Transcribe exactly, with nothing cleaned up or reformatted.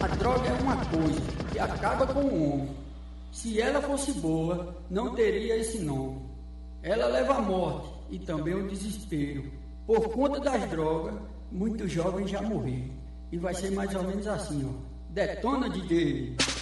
A droga é uma coisa que acaba com o homem. Se ela fosse boa, não teria esse nome. Ela leva a morte e também o desespero. Por conta das drogas, muitos jovens já morreram. E vai ser mais ou menos assim, ó. Detona, D J!